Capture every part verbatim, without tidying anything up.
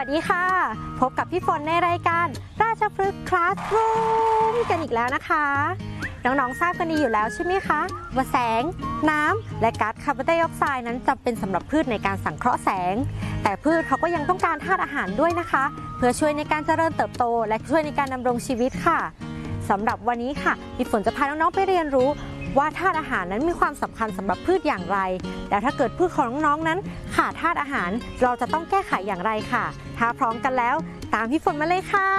วัสดีค่ะพบกับพี่ฝนในรายการราชพฤกษ์คลาสรูมกันอีกแล้วนะคะน้องๆทราบกันดีอยู่แล้วใช่ไหมคะว่าแสงน้ำและก๊าซคาร์บอนไดออกไซด์นั้นจำเป็นสำหรับพืชในการสังเคราะห์แสงแต่พืชเขาก็ยังต้องการธาตุอาหารด้วยนะคะเพื่อช่วยในการเจริญเติบโตและช่วยในการดำรงชีวิตค่ะสำหรับวันนี้ค่ะพี่ฝนจะพาน้องๆไปเรียนรู้ว่าธาตุอาหารนั้นมีความสำคัญสำหรับพืชอย่างไรแล้วถ้าเกิดพืชของน้องๆนั้นขาดธาตุอาหารเราจะต้องแก้ไขอย่างไรค่ะถ้าพร้อมกันแล้วตามพี่ฝนมาเลยค่ะ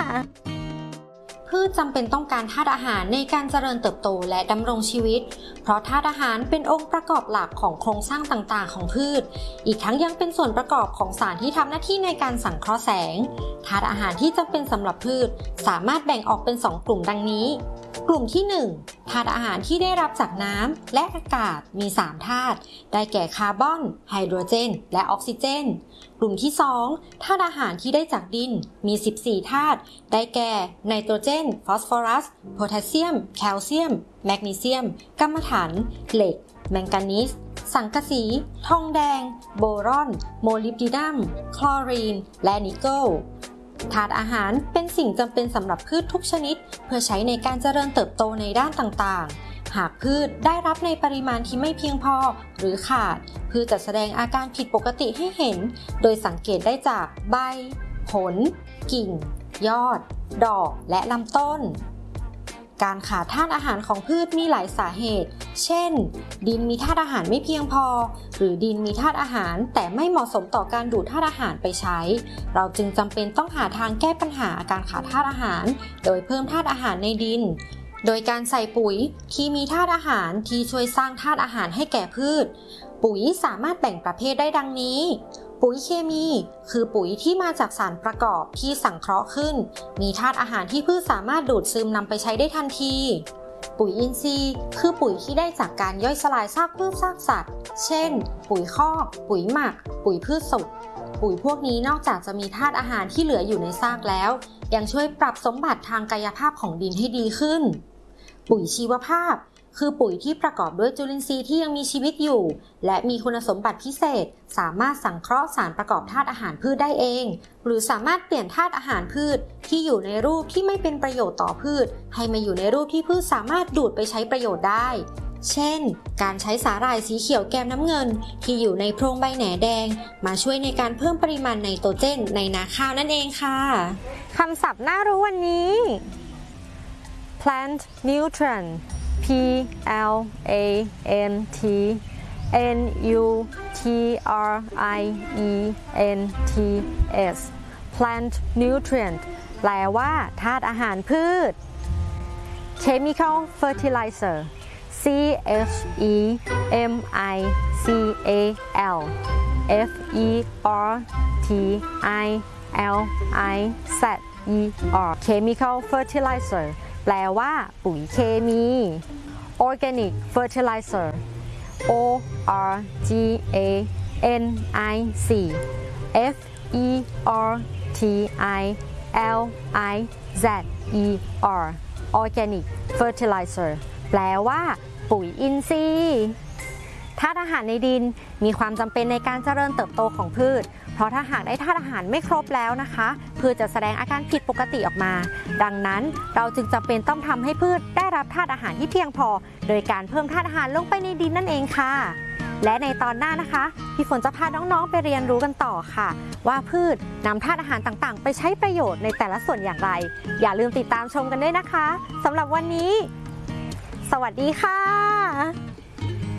พืชจำเป็นต้องการธาตุอาหารในการเจริญเติบโตและดำรงชีวิตเพราะธาตุอาหารเป็นองค์ประกอบหลักของโครงสร้างต่างๆของพืชอีกทั้งยังเป็นส่วนประกอบของสารที่ทำหน้าที่ในการสังเคราะห์แสงธาตุอาหารที่จำเป็นสำหรับพืชสามารถแบ่งออกเป็นสองกลุ่มดังนี้กลุ่มที่หนึ่งธาตุอาหารที่ได้รับจากน้ำและอากาศมีสามธาตุได้แก่คาร์บอนไฮโดรเจนและออกซิเจนกลุ่มที่สองธาตุอาหารที่ได้จากดินมีสิบสี่ธาตุได้แก่ไนโตรเจนฟอสฟอรัสโพแทสเซียมแคลเซียมแมกนีเซียมกัมมันถันเหล็กแมงกานีสสังกะสีทองแดงโบรอนโมลิบดีนัมคลอรีนและนิกเกิลธาตุอาหารเป็นสิ่งจำเป็นสำหรับพืชทุกชนิดเพื่อใช้ในการเจริญเติบโตในด้านต่างๆหากพืชได้รับในปริมาณที่ไม่เพียงพอหรือขาดพืชจะแสดงอาการผิดปกติให้เห็นโดยสังเกตได้จากใบผลกิ่งยอดดอกและลำต้นการขาดธาตุอาหารของพืชมีหลายสาเหตุเช่นดินมีธาตุอาหารไม่เพียงพอหรือดินมีธาตุอาหารแต่ไม่เหมาะสมต่อการดูดธาตุอาหารไปใช้เราจึงจำเป็นต้องหาทางแก้ปัญหาการขาดธาตุอาหารโดยเพิ่มธาตุอาหารในดินโดยการใส่ปุ๋ยที่มีธาตุอาหารที่ช่วยสร้างธาตุอาหารให้แก่พืชปุ๋ยสามารถแบ่งประเภทได้ดังนี้ปุ๋ยเคมีคือปุ๋ยที่มาจากสารประกอบที่สังเคราะห์ขึ้นมีธาตุอาหารที่พืชสามารถดูดซึมนำไปใช้ได้ทันทีปุ๋ยอินทรีย์คือปุ๋ยที่ได้จากการย่อยสลายซากพืชซากสัตว์เช่นปุ๋ยคอกปุ๋ยหมักปุ๋ยพืชสดปุ๋ยพวกนี้นอกจากจะมีธาตุอาหารที่เหลืออยู่ในซากแล้วยังช่วยปรับสมบัติทางกายภาพของดินให้ดีขึ้นปุ๋ยชีวภาพคือปุ๋ยที่ประกอบด้วยจุลินทรีย์ที่ยังมีชีวิตอยู่และมีคุณสมบัติพิเศษสามารถสังเคราะห์สารประกอบธาตุอาหารพืชได้เองหรือสามารถเปลี่ยนธาตุอาหารพืชที่อยู่ในรูปที่ไม่เป็นประโยชน์ต่อพืชให้มาอยู่ในรูปที่พืชสามารถดูดไปใช้ประโยชน์ได้เช่นการใช้สาหร่ายสีเขียวแก้มน้ำเงินที่อยู่ในโพรงใบแหน่แดงมาช่วยในการเพิ่มปริมาณไนโตรเจนในนาข้าวนั่นเองค่ะคำศัพท์น่ารู้วันนี้ plant nutrient P L A N T N U T R I E N T S Plant Nutrient แปลว่าธาตุอาหารพืช Chemical Fertilizer C H E M I C A L F E R T I L I Z E R Chemical Fertilizer แปลว่าปุ๋ยเคมี Organic Fertilizer O R G A N I C F E R T I L I Z E R Organic Fertilizer แปลว่าปุ๋ยอินทรีย์ธาตุอาหารในดินมีความจำเป็นในการเจริญเติบโตของพืชเพราะถ้าหากได้ธาตุอาหารไม่ครบแล้วนะคะพืชจะแสดงอาการผิดปกติออกมาดังนั้นเราจึงจำเป็นต้องทำให้พืชได้รับธาตุอาหารที่เพียงพอโดยการเพิ่มธาตุอาหารลงไปในดินนั่นเองค่ะและในตอนหน้านะคะพี่ฝนจะพาน้องๆไปเรียนรู้กันต่อค่ะว่าพืชนำธาตุอาหารต่างๆไปใช้ประโยชน์ในแต่ละส่วนอย่างไรอย่าลืมติดตามชมกันด้วยนะคะสำหรับวันนี้สวัสดีค่ะ